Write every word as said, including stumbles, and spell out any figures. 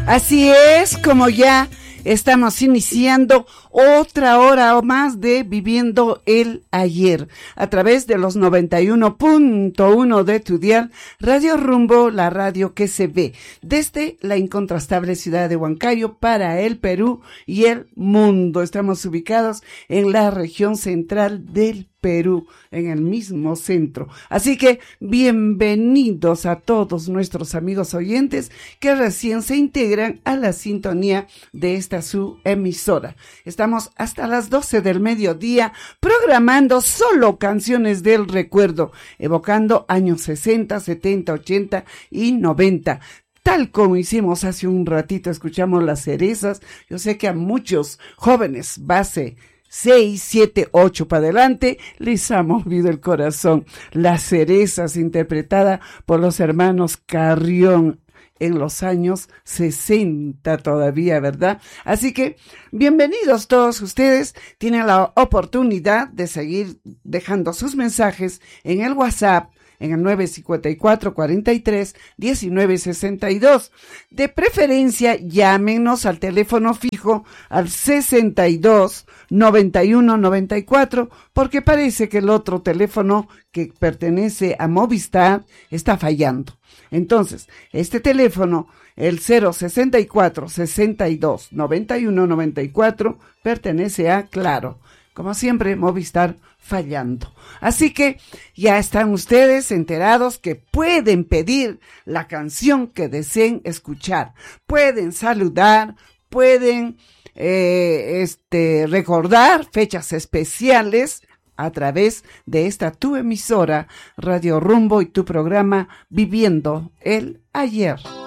Así es, como ya estamos iniciando otra hora o más de Viviendo el Ayer, a través de los noventa y uno punto uno de tu dial, Radio Rumbo, la radio que se ve desde la incontrastable ciudad de Huancayo para el Perú y el mundo. Estamos ubicados en la región central del Perú, en el mismo centro. Así que bienvenidos a todos nuestros amigos oyentes que recién se integran a la sintonía de esta su emisora. Estamos hasta las doce del mediodía programando solo canciones del recuerdo, evocando años sesenta, setenta, ochenta y noventa. Tal como hicimos hace un ratito, escuchamos Las Cerezas. Yo sé que a muchos jóvenes base seis, siete, ocho para adelante, les ha movido el corazón. Las Cerezas, interpretada por los hermanos Carrión en los años sesenta todavía, ¿verdad? Así que, bienvenidos todos ustedes. Tienen la oportunidad de seguir dejando sus mensajes en el WhatsApp, en el nueve cinco cuatro, cuarenta y tres, diecinueve sesenta y dos. De preferencia, llámenos al teléfono fijo al sesenta y dos, noventa y uno, noventa y cuatro, porque parece que el otro teléfono que pertenece a Movistar está fallando. Entonces, este teléfono, el cero sesenta y cuatro, sesenta y dos, noventa y uno, noventa y cuatro, pertenece a Claro. Como siempre, Movistar fallando. Así que ya están ustedes enterados que pueden pedir la canción que deseen escuchar. Pueden saludar, pueden eh, este, recordar fechas especiales a través de esta tu emisora, Radio Rumbo, y tu programa Viviendo el Ayer.